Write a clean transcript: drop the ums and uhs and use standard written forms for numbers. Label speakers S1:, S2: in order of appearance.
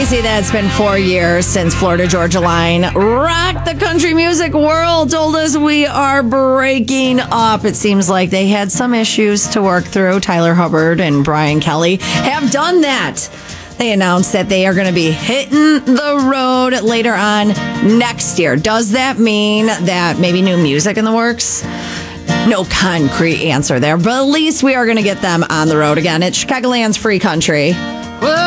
S1: crazy that it's been 4 years since Florida Georgia Line rocked the country music world, told us we are breaking up. It seems like they had some issues to work through. Tyler Hubbard and Brian Kelly have done that. They announced that they are going to be hitting the road later on next year. Does that mean that maybe new music in the works? No concrete answer there, but at least we are going to get them on the road again. It's Chicagoland's Free Country.